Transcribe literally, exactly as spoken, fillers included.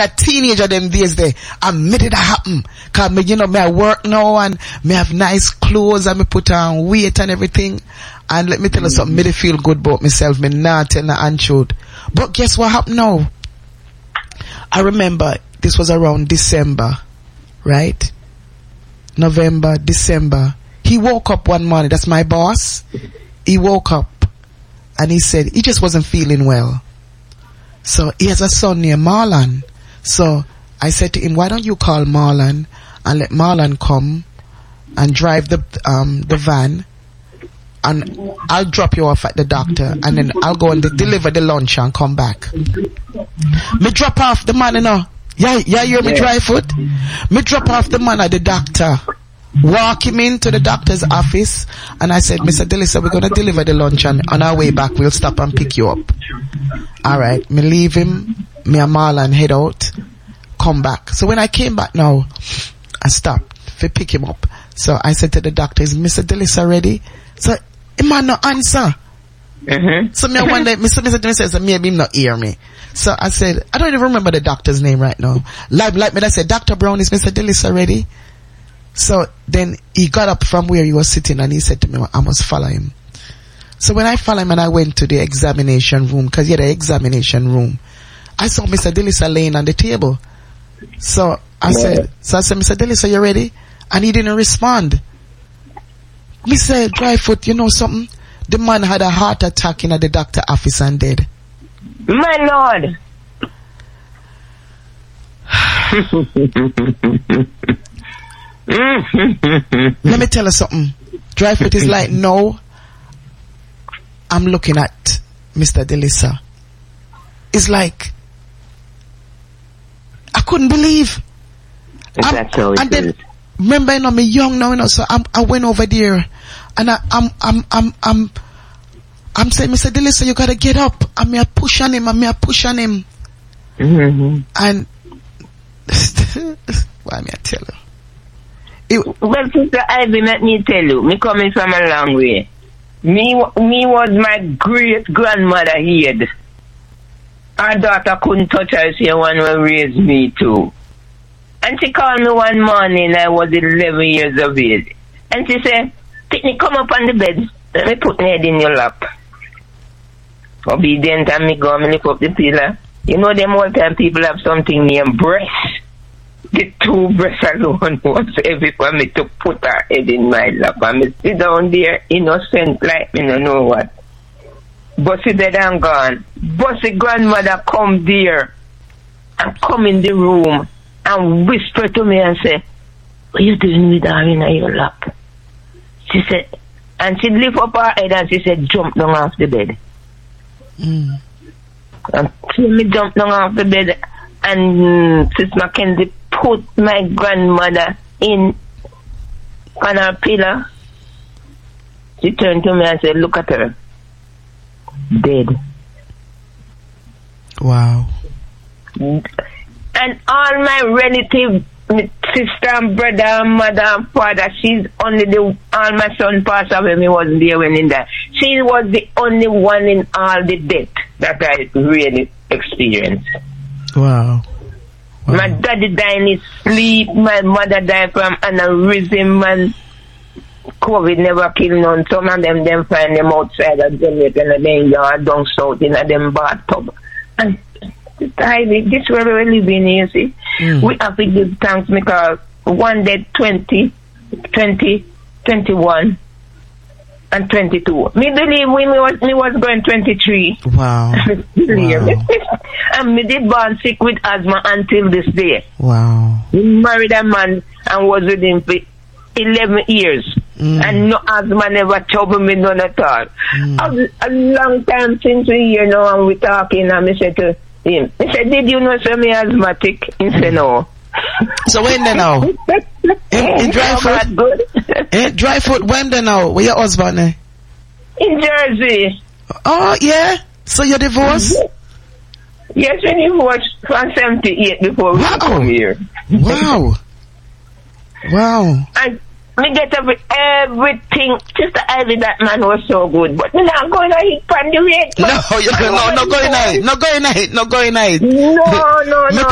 a teenager them days there. And me did that happen. Cause me, you know, me I work now and me have nice clothes and me put on weight and everything. And let me tell you mm-hmm. something, me they feel good about myself. Me not tell no untruth. But guess what happened now? I remember this was around December, right? November, December. He woke up one morning, that's my boss. He woke up and he said he just wasn't feeling well. So he has a son named Marlon. So I said to him, why don't you call Marlon and let Marlon come and drive the um the van, and I'll drop you off at the doctor, and then I'll go and de- deliver the lunch and come back. Me drop off the man, you know. Yeah, yeah, you hear me, dry foot? Me drop off the man at the doctor. Walk him into the doctor's office, and I said, Mister Delisa, we're gonna deliver the lunch, and on our way back we'll stop and pick you up. Alright, me leave him, me and Marlon head out, come back. So when I came back now, I stopped to pick him up. So I said to the doctor, is Mister Delisa ready? So, he man no answer. Mm-hmm. So me I wonder, Mister Mister Delisa says, maybe him not hear me. So I said, I don't even remember the doctor's name right now. Like, like me, I said, Doctor Brown, is Mister Delisa ready? So then he got up from where he was sitting and he said to me, I must follow him. So when I followed him and I went to the examination room, cause he had an examination room, I saw Mister Delisa laying on the table. So I yeah. said, so I said, Mister Delisa, you ready? And he didn't respond. Me said, Dryfoot, you know something? The man had a heart attack in the doctor office and dead. My Lord. Let me tell you something. Dryfoot is like, no, I'm looking at Mister Delisa. It's like, I couldn't believe. That's how it and is. Then, remember, you know, me young now, you know, so I'm, I went over there and I, I'm, I'm, I'm, I'm, I'm saying, Mister Delisa, you gotta get up. I'm here push on him, I'm here push on him. Mm-hmm. And, why me I tell you? It, well, Sister Ivy, let me tell you, me coming from a long way. Me, me was my great grandmother here. Her daughter couldn't touch her, she one who raised me too. And she called me one morning, I was eleven years of age. And she said, Pitney, come up on the bed, let me put my head in your lap. Obedient, and me go, me lift up the pillow. You know them all time people have something named breast. The two breasts alone was every for me to put her head in my lap and me sit down there innocent like me no know what. Bossy dead and gone. Bossy grandmother come there and come in the room and whisper to me and say, what you doing with her in your lap? She said, and she lift up her head and she said, jump down off the bed. Mm. And she me jump down off the bed and Sis Mackenzie put my grandmother in on her pillow. She turned to me and said, look at her. Dead. Wow. And all my relatives, my sister and brother and mother and father, she's only the, all my son passed away, me wasn't there when in that. She was the only one in all the death that I really experienced. Wow. Wow. My daddy died in his sleep, my mother died from aneurysm, and COVID never killed none. Some of them them find them outside of Jamaica and then yard down south in a them bathtub. And this where we live in, you see. Mm. We have to give thanks because one day twenty, twenty, twenty-one and twenty-two. Me believe we me was, me was going twenty-three. Wow. Wow. And me did born sick with asthma until this day. Wow. We married a man and was with him for eleven years. Mm. And no asthma never troubled me none at all. Mm. A, a long time since we here now and we talking and I said to him, I said, did you know so me asthmatic? He said no. So when they now? in, in Dryfoot? Good. In Dryfoot, when they now? Where your husband eh? In Jersey. Oh yeah? So you're divorced? Mm-hmm. Yes, we divorced from seventy-eight before we wow. come here. Wow. Wow. And me get every, everything. Sister Ivy, that man was so good. But me not going to hit on the rate. No, you're no, no going night. No going night. No going night. No, no, no.